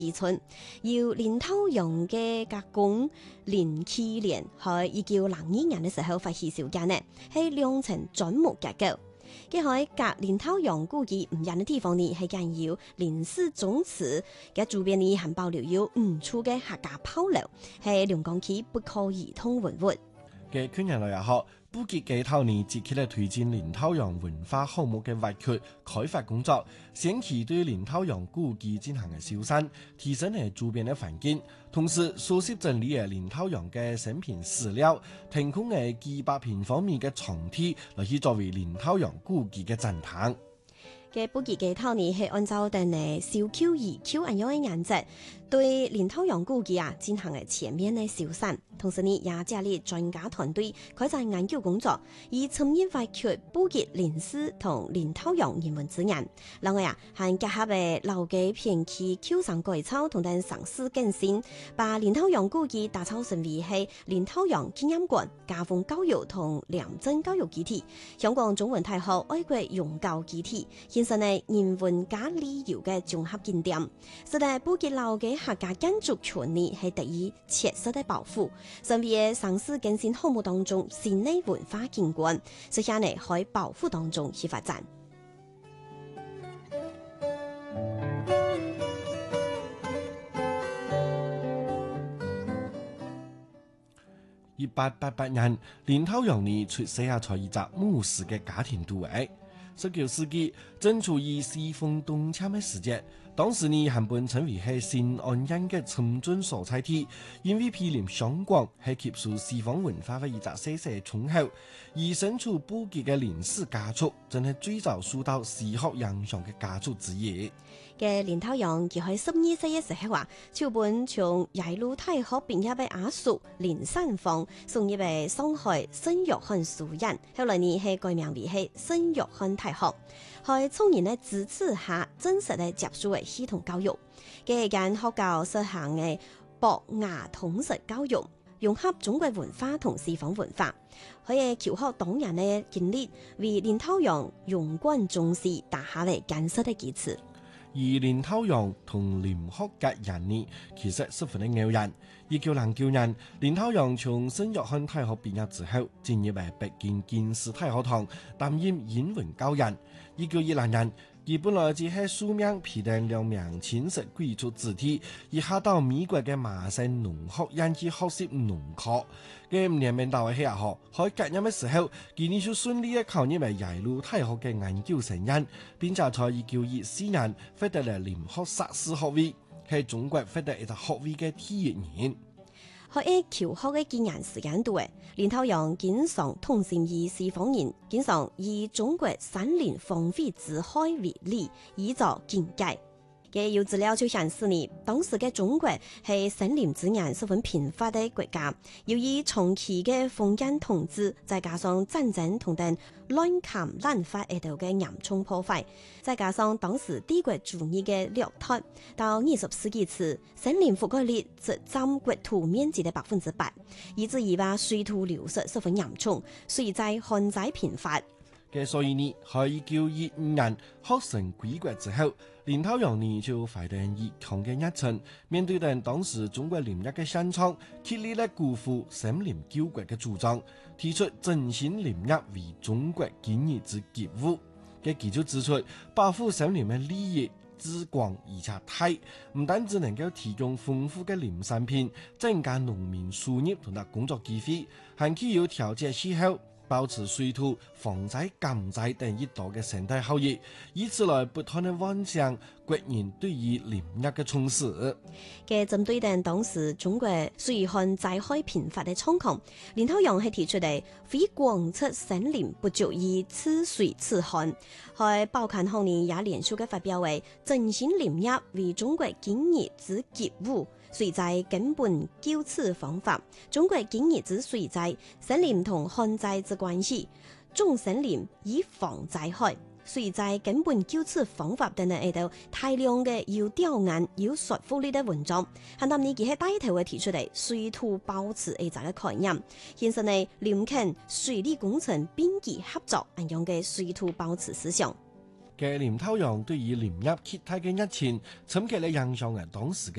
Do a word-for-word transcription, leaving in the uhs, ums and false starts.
二村由林濤陽嘅格公林啟蓮喺一九零二年嘅時候發起小間呢，係兩層磚木結構。佢喺隔林濤陽故居唔遠嘅地方呢，係建有林氏宗祠嘅周邊呢，還保留有五處嘅客家炮樓，係龍崗區不可移通文物。 嘅圈人來也好，布吉嘅頭年積極嚟推進林濤陽文化項目嘅挖掘開發工作，先期對林濤陽古蹟進行嘅修繕，提升係周邊嘅環境，同時收集整理嘅林濤陽嘅生平史料，騰空嘅幾百平方米嘅場地來去作為林濤陽古蹟嘅展廳。 嘅布吉嘅頭年係按照定嘅小 Q 二 Q 咁樣嘅顏值，對林濤陽故居啊進行嘅全面嘅修繕，同時呢也建立專家團隊開展研究工作，以深入挖掘布吉林史同林濤陽人文資源。另外啊，還結合嘅老嘅片區構想改造同等城市更新，把林濤陽故居打造成為係林濤陽紀念館、家風教育同良政教育基地、香港中文大學愛國用教基地。現實係人文加旅遊嘅綜合景點，實在布吉老嘅客家建築群呢係得以切實的保護。身為城市更新項目當中市內文化景觀，實現嚟喺保護當中去發展。 一八八八年，林濤陽呢出世下在一個牧師嘅家庭度位。十九世紀正處於西風東遷嘅時節，當時呢還本稱為係新安人嘅城鎮所在地，因為毗鄰香港係吸收西方文化嘅一個細細窗口，而身處布吉嘅林氏家族，真係最早受到西學影響嘅家族之一。 嘅林濤陽佢喺十二歲嘅時候話，就本從耶魯大學畢業嘅阿叔林山鳳送入嚟上海聖約翰書院，後來呢係改名為係聖約翰大學，喺從人嘅支持下真實嘅接受嘅系統教育，嘅間學校實行嘅博雅統實教育，融合中國文化同西方文化，可以求學當人嘅經歷，為林濤陽勇冠中士打下嚟堅實嘅基礎。 而林濤陽同林學格人呢，其實十分的偶然。一九零九年，林濤陽從聖約翰大學畢業之後，進入喺北京建師大學堂擔任英文教員。一九一零年，佢本來只係書名批定兩名親戚貴族子弟，而下到美國嘅麻省農學院去學習農科。嘅五年到嘅下學，喺隔業嘅時候，佢呢就順利嘅考入嚟耶魯大學嘅研究生院，並且在一九二四年獲得了林學碩士學位，係中國獲得一個學位嘅第一人。 喺求學嘅經驗時間度，林濤陽經常同情以西方人，經常以中國山林荒廢之害為例，以作見解。嘅有資料就顯示呢，當時嘅中國係森林資源十分貧乏嘅國家，由於長期嘅封建統治，再加上戰爭同等亂砍濫伐而導嘅嚴重破壞，再加上當時帝國主義嘅掠奪，到二十世紀初，森林覆蓋率只佔國土面積嘅百分之八，以至於話水土流失十分嚴重，水災旱災頻發。 嘅所以呢，喺一九二五年學成歸國之後，林濤陽呢就發動熱抗嘅熱情，面對等當時中國林業嘅現狀，竭力咧辜負森林救國嘅主張，提出振興林業為中國今日之急務。嘅佢就指出，保護森林嘅利益之廣而且大，唔單止能夠提供豐富嘅林產品，增加農民收入同埋工作機會，還具有調節氣候、保持水土、防災減災等一道嘅生態效益，以此來不斷的完善國人對於林業嘅重視。 嘅針對等當時中國水旱災害頻發嘅狀況，林濤陽係提出嚟，非廣出森林不足以治水治旱。喺報刊後年也連續嘅發表為振興林業為中國今日之急務。水災根本救治方法，中國今日之水災，森林同旱災之關係，種森林以防災害，水災根本救治方法等等喺度大量嘅要調研、要說服力嘅文章，係當年佢係帶頭嘅提出嚟水土保持呢個嘅概念，現實呢林肯水利工程並機合作咁樣嘅水土保持思想。 嘅林濤陽對於林業期待嘅熱情，深刻咧影響嘅當時嘅